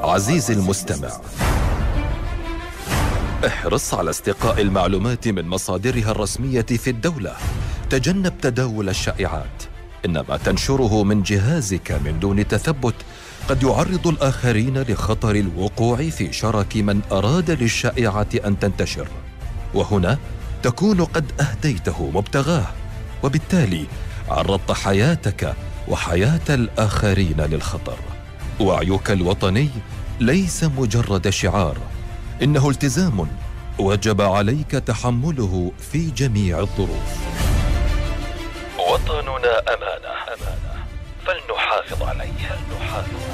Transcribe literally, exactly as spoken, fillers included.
عزيزي المستمع، احرص على استقاء المعلومات من مصادرها الرسمية في الدولة. تجنب تداول الشائعات، إن ما تنشره من جهازك من دون تثبت قد يعرض الآخرين لخطر الوقوع في شرك من أراد للشائعة أن تنتشر، وهنا تكون قد أهديته مبتغاه، وبالتالي عرضت حياتك وحياة الآخرين للخطر. وعيك الوطني ليس مجرد شعار، إنه التزام وجب عليك تحمله في جميع الظروف. وطننا أمانة، فلنحافظ عليه.